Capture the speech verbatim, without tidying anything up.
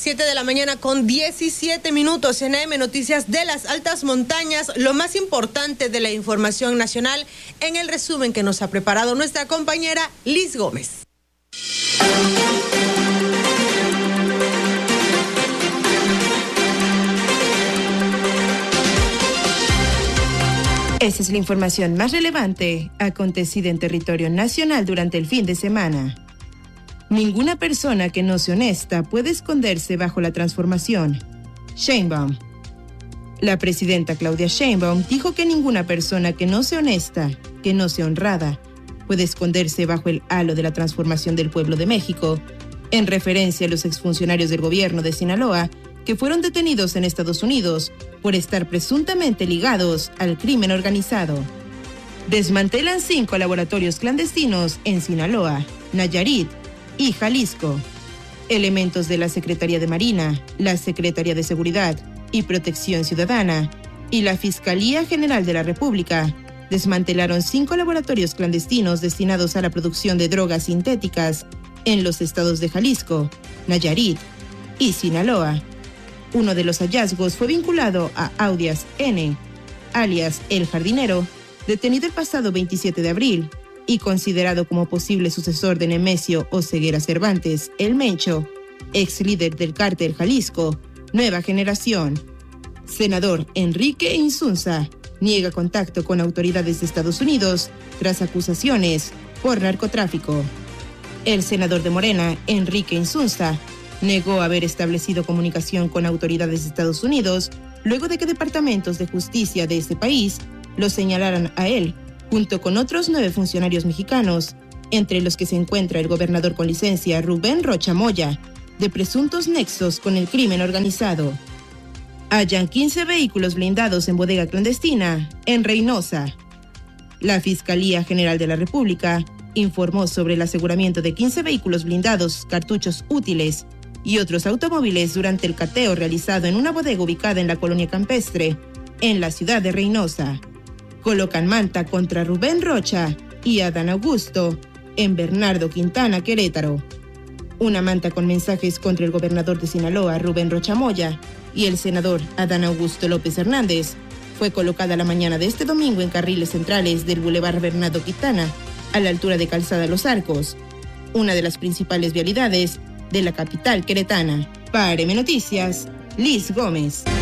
siete de la mañana con diecisiete minutos en A M Noticias de las Altas Montañas, lo más importante de la información nacional en el resumen que nos ha preparado nuestra compañera Liz Gómez. Esa es la información más relevante acontecida en territorio nacional durante el fin de semana. Ninguna persona que no sea honesta puede esconderse bajo la transformación. Sheinbaum. La presidenta Claudia Sheinbaum dijo que ninguna persona que no sea honesta, que no sea honrada, puede esconderse bajo el halo de la transformación del pueblo de México, en referencia a los exfuncionarios del gobierno de Sinaloa que fueron detenidos en Estados Unidos por estar presuntamente ligados al crimen organizado. Desmantelan cinco laboratorios clandestinos en Sinaloa, Nayarit y Jalisco. Elementos de la Secretaría de Marina, la Secretaría de Seguridad y Protección Ciudadana y la Fiscalía General de la República desmantelaron cinco laboratorios clandestinos destinados a la producción de drogas sintéticas en los estados de Jalisco, Nayarit y Sinaloa. Uno de los hallazgos fue vinculado a Audias N., alias El Jardinero, detenido el pasado veintisiete de abril y considerado como posible sucesor de Nemesio Oseguera Cervantes, el Mencho, ex líder del cártel Jalisco, Nueva Generación. Senador Enrique Insunza niega contacto con autoridades de Estados Unidos tras acusaciones por narcotráfico. El senador de Morena, Enrique Insunza, negó haber establecido comunicación con autoridades de Estados Unidos luego de que departamentos de justicia de ese país lo señalaran a él junto con otros nueve funcionarios mexicanos, entre los que se encuentra el gobernador con licencia Rubén Rocha Moya, de presuntos nexos con el crimen organizado. Hallan quince vehículos blindados en bodega clandestina en Reynosa. La Fiscalía General de la República informó sobre el aseguramiento de quince vehículos blindados, cartuchos útiles y otros automóviles durante el cateo realizado en una bodega ubicada en la colonia campestre, en la ciudad de Reynosa. Colocan manta contra Rubén Rocha y Adán Augusto en Bernardo Quintana, Querétaro. Una manta con mensajes contra el gobernador de Sinaloa, Rubén Rocha Moya, y el senador Adán Augusto López Hernández fue colocada la mañana de este domingo en carriles centrales del Boulevard Bernardo Quintana, a la altura de Calzada Los Arcos, una de las principales vialidades de la capital queretana. Para A M Noticias, Liz Gómez.